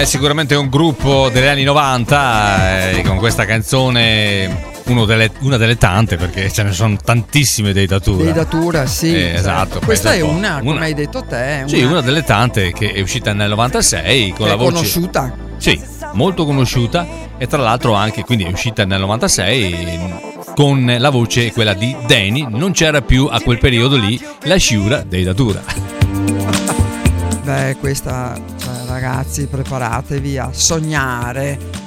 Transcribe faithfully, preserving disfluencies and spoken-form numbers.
È sicuramente un gruppo degli anni novanta eh, con questa canzone. Uno delle, una delle tante, perché ce ne sono tantissime dei Datura. Dei Datura, sì. Eh, esatto. Questa è un una, una, come hai detto te. Una, sì, una delle tante che è uscita nel novantasei con è la voce. conosciuta. Sì, molto conosciuta. E tra l'altro anche, quindi è uscita nel novantasei con la voce quella di Danny. Non c'era più a quel periodo lì la sciura dei Datura. Beh, questa, cioè, ragazzi, preparatevi a sognare